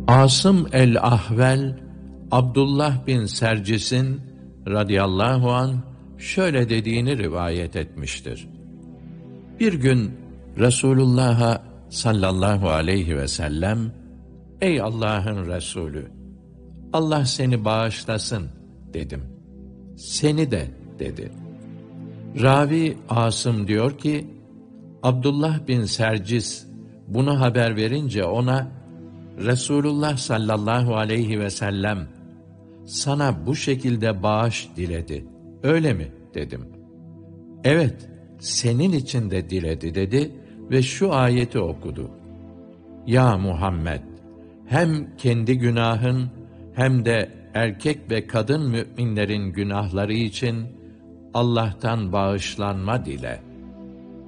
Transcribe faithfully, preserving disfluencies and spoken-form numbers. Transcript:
Asım el-Ahvel, Abdullah bin Sercis'in radıyallahu anh şöyle dediğini rivayet etmiştir. Bir gün Resulullah'a sallallahu aleyhi ve sellem, "Ey Allah'ın Resulü, Allah seni bağışlasın," dedim. "Seni de," dedi. Ravi Asım diyor ki, Abdullah bin Sercis bunu haber verince ona, Resulullah sallallahu aleyhi ve sellem sana bu şekilde bağış diledi, öyle mi dedim. "Evet, senin için de diledi," dedi ve şu ayeti okudu. "Ya Muhammed, hem kendi günahın hem de erkek ve kadın müminlerin günahları için Allah'tan bağışlanma dile."